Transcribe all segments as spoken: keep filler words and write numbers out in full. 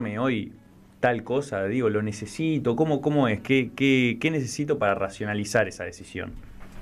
hoy tal cosa, digo, lo necesito, ¿cómo, cómo es? ¿Qué, qué, qué necesito para racionalizar esa decisión?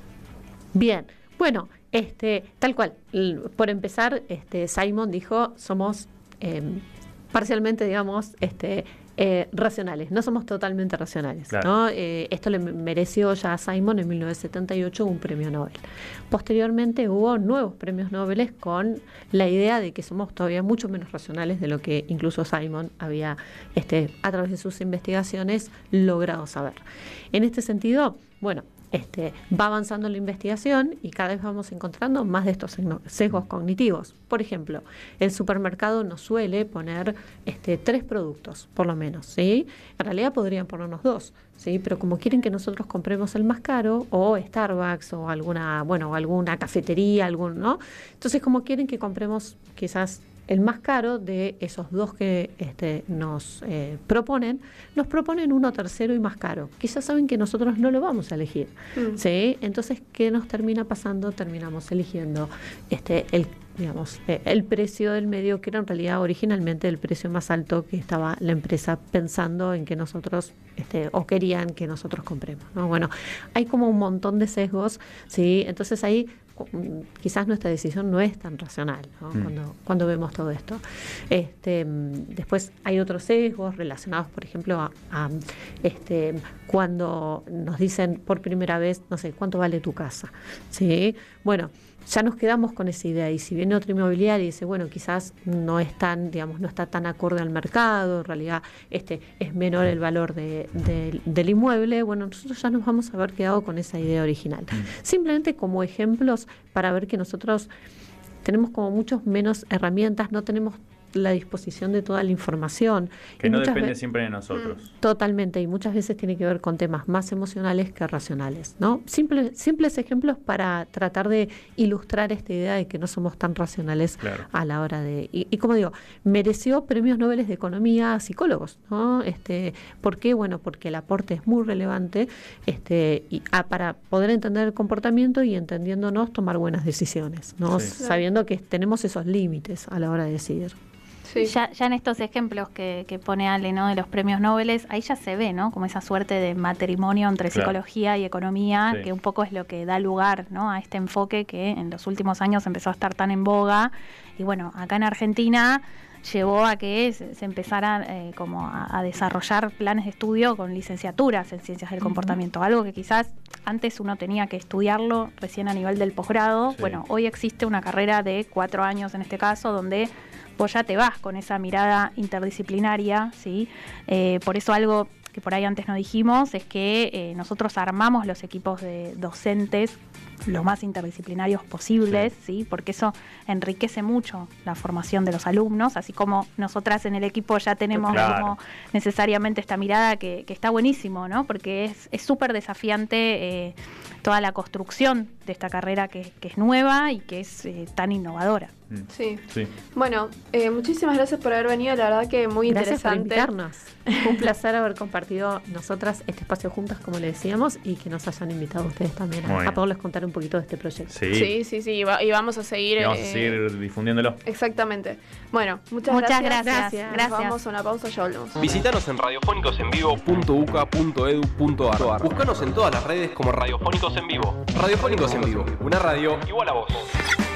Bien, bueno, este, tal cual, por empezar, este, Simon dijo, somos eh, parcialmente, digamos, este, eh, racionales, no somos totalmente racionales, claro. ¿no? Eh, esto le mereció ya a Simon en mil novecientos setenta y ocho un premio Nobel. Posteriormente hubo nuevos premios Nobel con la idea de que somos todavía mucho menos racionales de lo que incluso Simon había, este, a través de sus investigaciones, logrado saber. En este sentido, bueno, Este, va avanzando la investigación y cada vez vamos encontrando más de estos sesgos cognitivos. Por ejemplo, el supermercado nos suele poner este, tres productos, por lo menos, ¿sí? En realidad podrían ponernos dos, ¿sí? Pero como quieren que nosotros compremos el más caro, o Starbucks, o alguna, bueno, alguna cafetería, algún, ¿no? Entonces, como quieren que compremos quizás el más caro de esos dos que este, nos eh, proponen, nos proponen uno tercero y más caro. Quizás saben que nosotros no lo vamos a elegir. Mm. ¿Sí? Entonces, ¿qué nos termina pasando? Terminamos eligiendo este, el, digamos, eh, el precio del medio, que era en realidad originalmente el precio más alto que estaba la empresa pensando en que nosotros, este, o querían que nosotros compremos, ¿no? Bueno, hay como un montón de sesgos, ¿sí? Entonces ahí quizás nuestra decisión no es tan racional, ¿no? Mm. cuando, cuando vemos todo esto. Este, después hay otros sesgos relacionados, por ejemplo, a, a este, cuando nos dicen por primera vez, no sé, ¿cuánto vale tu casa? ¿Sí? Bueno, ya nos quedamos con esa idea, y si viene otro inmobiliario y dice, bueno, quizás no es tan, digamos, no está tan acorde al mercado, en realidad este es menor el valor de, de, del inmueble, bueno, nosotros ya nos vamos a haber quedado con esa idea original. Mm. Simplemente como ejemplos para ver que nosotros tenemos como muchos menos herramientas, no tenemos la disposición de toda la información. Que y no muchas depende ve- siempre de nosotros. Totalmente, y muchas veces tiene que ver con temas más emocionales que racionales, ¿no? Simple, simples ejemplos para tratar de ilustrar esta idea de que no somos tan racionales, claro, a la hora de... Y, y como digo, mereció premios Nobel de Economía a psicólogos, ¿no? Este, ¿por qué? Bueno, porque el aporte es muy relevante, este, y, a, para poder entender el comportamiento y, entendiéndonos, tomar buenas decisiones, ¿no? Sí. Sabiendo que tenemos esos límites a la hora de decidir. Sí. Ya, ya en estos ejemplos que, que pone Ale, ¿no?, de los premios Nobel, ahí ya se ve, ¿no?, como esa suerte de matrimonio entre, claro, psicología y economía, sí, que un poco es lo que da lugar, ¿no?, a este enfoque que en los últimos años empezó a estar tan en boga. Y bueno, acá en Argentina llevó a que se, se empezara eh, como a, a desarrollar planes de estudio con licenciaturas en ciencias del comportamiento, uh-huh, algo que quizás antes uno tenía que estudiarlo recién a nivel del posgrado. Sí. Bueno, hoy existe una carrera de cuatro años en este caso, donde vos ya te vas con esa mirada interdisciplinaria, ¿sí? Eh, por eso algo que por ahí antes no dijimos es que eh, nosotros armamos los equipos de docentes lo más interdisciplinarios posibles, sí, ¿sí? Porque eso enriquece mucho la formación de los alumnos, así como nosotras en el equipo ya tenemos, claro, como necesariamente esta mirada que, que está buenísimo, ¿no? Porque es es súper desafiante eh, toda la construcción de esta carrera que, que es nueva y que es eh, tan innovadora. Sí. sí. Bueno, eh, muchísimas gracias por haber venido, la verdad que muy gracias interesante. Gracias por invitarnos. Un placer haber compartido nosotras este espacio juntas, como le decíamos, y que nos hayan invitado ustedes también a, a poderles contar un poquito de este proyecto. Sí, sí, sí, sí y, va, y vamos a seguir... Y vamos eh, a seguir difundiéndolo. Exactamente. Bueno, muchas, muchas gracias. gracias. gracias. Nos vamos a una pausa, ya volvemos. Visítanos en radiofónicosenvivo punto u c a punto e d u punto a r. Búscanos en todas las redes como Radiofónicos en Vivo. Radiofónicos en Vivo, una radio igual a vos.